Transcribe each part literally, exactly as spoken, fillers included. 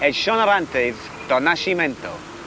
El Sean Arantes do Nascimento,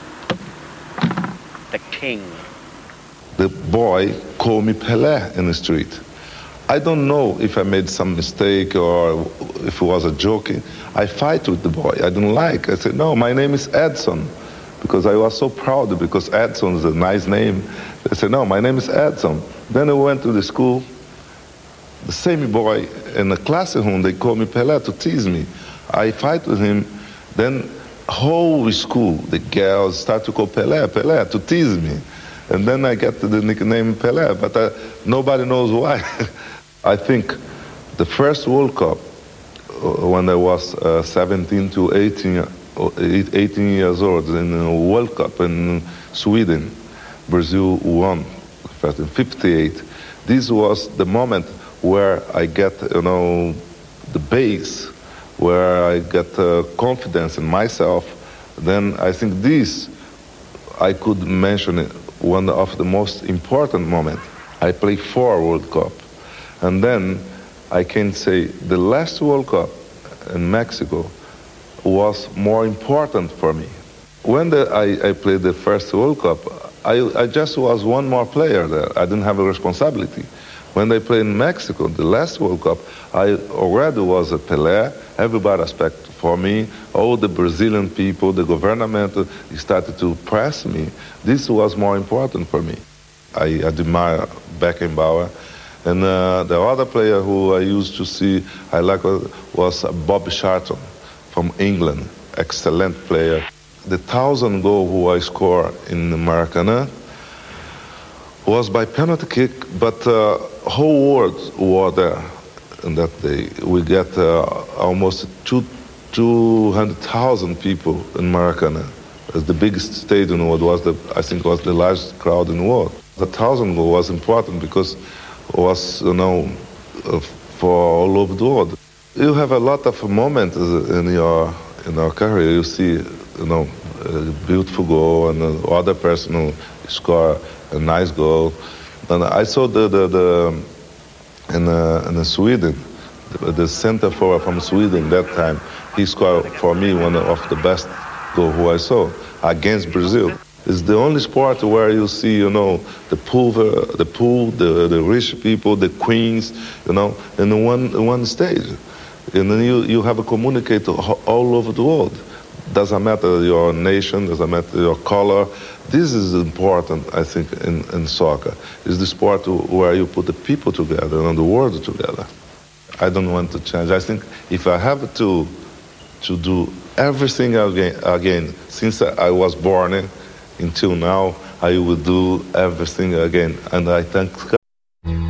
the king. The boy called me Pelé in the street. I don't know if I made some mistake or if it was a joke. I fight with the boy. I didn't like. I said, no, my name is Edson, because I was so proud because Edson is a nice name. I said, no, my name is Edson. Then I went to the school. The same boy in the classroom, they called me Pelé to tease me. I fight with him. Then whole school, the girls start to call Pelé, Pelé, to tease me. And then I get the nickname Pelé, but uh, nobody knows why. I think the first World Cup, uh, when I was uh, seventeen to eighteen, eighteen years old, in the World Cup in Sweden, Brazil won in fifty-eight. This was the moment where I get, you know, the base, where I get uh, confidence in myself. Then I think this, I could mention it, one of the most important moments. I played four World Cup. And then I can say the last World Cup in Mexico was more important for me. When the, I, I played the first World Cup, I, I just was one more player there. I didn't have a responsibility. When I played in Mexico, the last World Cup, I already was a Pelé. Everybody expected for me. All the Brazilian people, the government started to press me. This was more important for me. I admire Beckenbauer. And uh, the other player who I used to see, I like, was Bob Charlton from England, excellent player. The thousand goal who I scored in Maracanã was by penalty kick, but uh, whole world were there in that day. We got uh, almost two, two hundred thousand people in Maracanã. It's the biggest stadium in the world. Was the, I think was the largest crowd in the world. The thousand goal was important because was, you know, uh, for all over the world. You have a lot of moments in your in your career. You see, you know, a beautiful goal and the other person who score a nice goal. And I saw the the, the in uh, in Sweden, the, the center forward from Sweden that time. He scored for me one of the best goal who I saw against Brazil. It's the only sport where you see, you know, the poor, the poor, the, the rich people, the queens, you know, in one one stage. And then you, you have a communicator all over the world. Doesn't matter your nation, doesn't matter your color. This is important, I think, in, in soccer. It's the sport where you put the people together and the world together. I don't want to change. I think if I have to, to do everything again, again since I was born in, until now, I will do everything again. And I thank